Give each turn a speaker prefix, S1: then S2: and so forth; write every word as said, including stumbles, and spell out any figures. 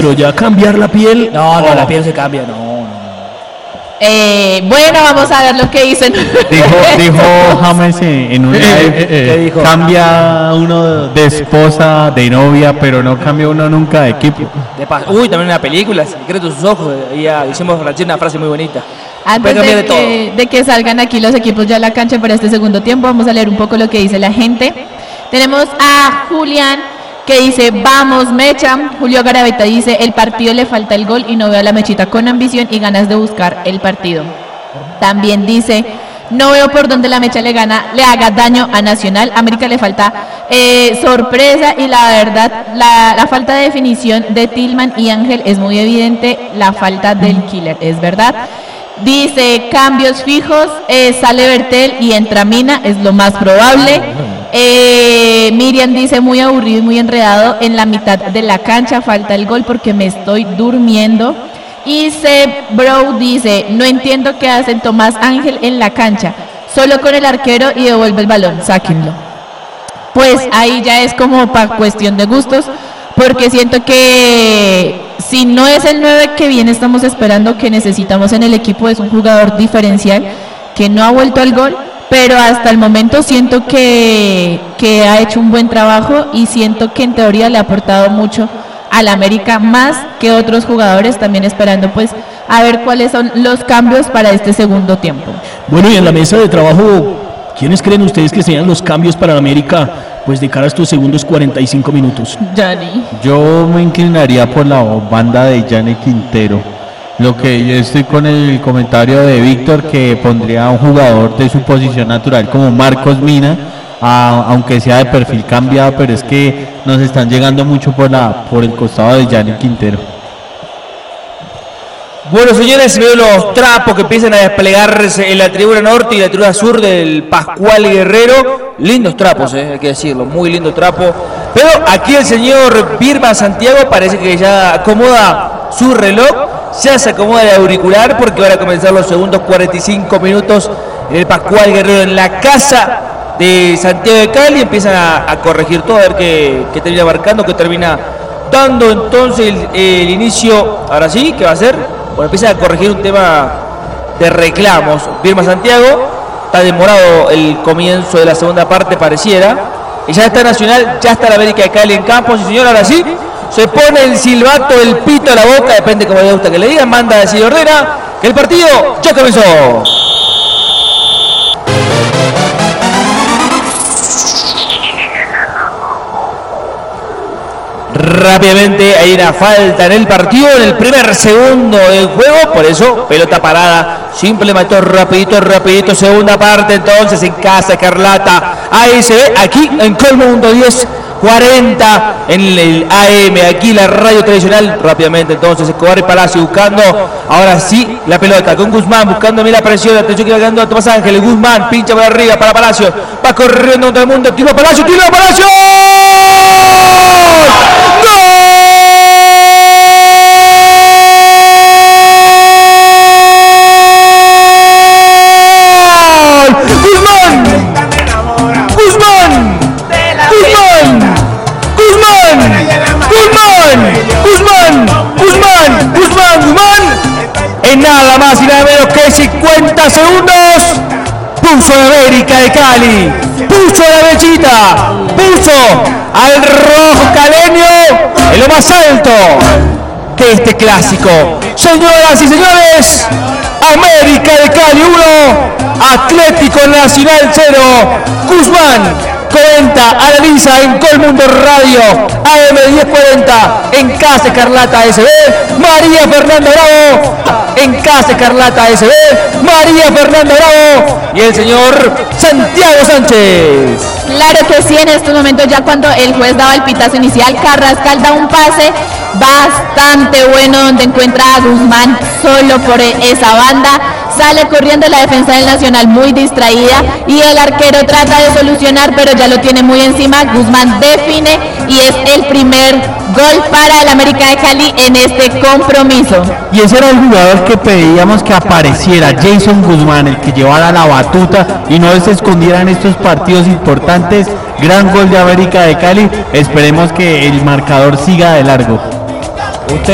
S1: pero ya cambiar la piel.
S2: No, no, oh. la piel se cambia, no, no.
S3: Eh, bueno, vamos a ver lo que dicen.
S4: Dijo, dijo James en un live, eh, eh, dijo? Cambia uno de esposa, de novia, pero no cambia uno nunca de equipo.
S2: De paz. Uy, también una película, Secreto de sus ojos, ya hicimos una frase muy bonita.
S3: Antes de, de, que, de que salgan aquí los equipos ya a la cancha para este segundo tiempo, vamos a leer un poco lo que dice la gente. Tenemos a Julián, que dice, vamos Mecha. Julio Garaveta dice, el partido le falta el gol y no veo a la Mechita con ambición y ganas de buscar el partido. También dice, no veo por dónde la Mecha le gana, le haga daño a Nacional. América le falta eh, sorpresa y la verdad, la, la falta de definición de Tillman y Ángel es muy evidente, la falta del killer, es verdad. Dice, cambios fijos, eh, sale Bertel y entra Mina, es lo más probable. Eh, Miriam dice, muy aburrido y muy enredado en la mitad de la cancha, falta el gol porque me estoy durmiendo. Y Seb Bro dice, no entiendo qué hacen Tomás Ángel en la cancha, solo con el arquero y devuelve el balón, sáquenlo. Pues ahí ya es como para cuestión de gustos, porque siento que si no es el nueve que bien estamos esperando, que necesitamos en el equipo, es un jugador diferencial que no ha vuelto al gol, pero hasta el momento siento que, que ha hecho un buen trabajo y siento que en teoría le ha aportado mucho al América, más que otros jugadores, también esperando pues a ver cuáles son los cambios para este segundo tiempo.
S1: Bueno, y en la mesa de trabajo, ¿quiénes creen ustedes que sean los cambios para la América pues de cara a estos segundos cuarenta y cinco minutos?
S3: Yanni.
S4: Yo me inclinaría por la banda de Yanni Quintero. Lo que yo estoy con el comentario de Víctor, que pondría a un jugador de su posición natural como Marcos Mina, a, aunque sea de perfil cambiado, pero es que nos están llegando mucho por la por el costado de Yanni Quintero.
S2: Bueno, señores, veo los trapos que empiezan a desplegarse en la tribuna norte y la tribuna sur del Pascual Guerrero. Lindos trapos, eh, hay que decirlo, muy lindo trapo. Pero aquí el señor Birman Santiago parece que ya acomoda su reloj, ya se acomoda el auricular porque van a comenzar los segundos cuarenta y cinco minutos en el Pascual Guerrero, en la casa de Santiago de Cali. Empiezan a, a corregir todo, a ver qué, qué termina marcando, qué termina dando entonces el, el inicio. Ahora sí, ¿qué va a hacer? Bueno, empieza a corregir un tema de reclamos. Birman Santiago, está demorado el comienzo de la segunda parte, pareciera. Y ya está Nacional, ya está la América de Cali en campo. Sí, señor, ahora sí. Se pone el silbato, el pito a la boca, depende como le gusta que le digan. Manda a decir, ordena que el partido ya comenzó. Rápidamente hay una falta en el partido, en el primer segundo del juego, por eso pelota parada, simple mató rapidito, rapidito, segunda parte entonces en casa Escarlata, ahí se ve, aquí en Colmundo diez cuarenta en el A M, aquí la radio tradicional, rápidamente entonces Escobar y Palacio buscando, ahora sí la pelota con Guzmán, buscando la presión, atención que va ganando a Tomás Ángel, Guzmán pincha por arriba para Palacio, va corriendo todo el mundo, tiro a Palacio, tiro a Palacio. En nada más y nada menos que cincuenta segundos puso a América de Cali, puso a la Mechita, puso al rojo caleño en lo más alto de este clásico. Señoras y señores, América de Cali uno, Atlético Nacional cero. Guzmán comenta, analiza en Colmundo Radio, A M diez cuarenta, en Casa Escarlata S B, María Fernanda Bravo, en Casa Escarlata S B, María Fernanda Bravo y el señor Santiago Sánchez.
S3: Claro que sí, en este momento ya cuando el juez daba el pitazo inicial, Carrascal da un pase bastante bueno donde encuentra a Guzmán solo por esa banda, sale corriendo la defensa del Nacional muy distraída y el arquero trata de solucionar pero ya lo tiene muy encima. Guzmán define y es el primer gol para el América de Cali en este compromiso.
S4: Y ese era el jugador que pedíamos que apareciera, Jason Guzmán, el que llevara la batuta y no se escondiera en estos partidos importantes. Gran gol de América de Cali, esperemos que el marcador siga de largo.
S2: Usted